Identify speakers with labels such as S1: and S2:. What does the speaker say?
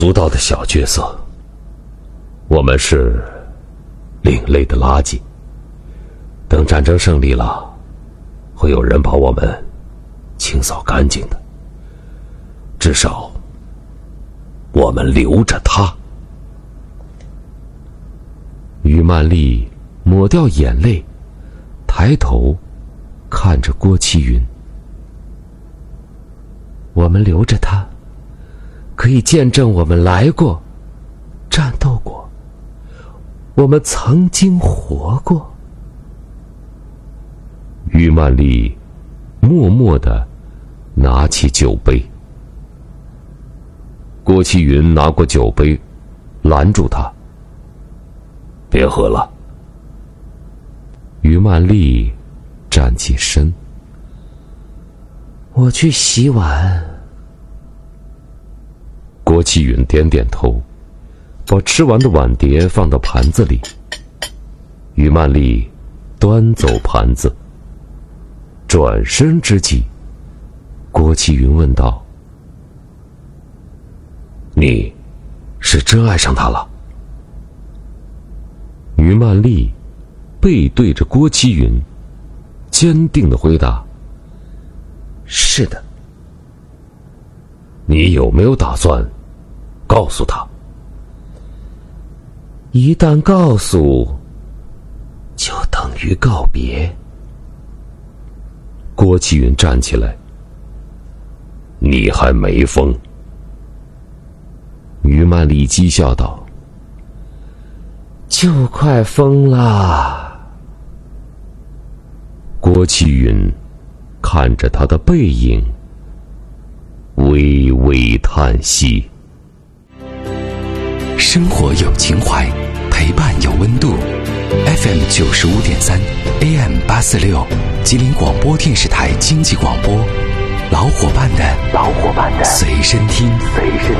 S1: 足道的小角色，我们是另类的垃圾。等战争胜利了，会有人把我们清扫干净的。至少我们留着他。于曼丽抹掉眼泪，抬头看着郭麒云。我们留着他，可以见证我们来过，战斗过，我们曾经活过。于曼丽默默地拿起酒杯。郭麒云拿过酒杯，拦住他：“别喝了。”于曼丽站起身：“我去洗碗。”郭麒云点点头，把吃完的碗碟放到盘子里。于曼丽端走盘子，转身之际，郭麒云问道：“你是真爱上他了？”于曼丽背对着郭麒云，坚定地回答：“是的。”你有没有打算告诉他？一旦告诉，就等于告别。郭麒云站起来：“你还没疯。”于曼丽讥笑道：“就快疯了。”郭麒云看着他的背影，微微叹息。
S2: 生活有情怀，陪伴有温度。FM 95.3 AM 846，吉林广播电视台经济广播，老伙伴的随身听。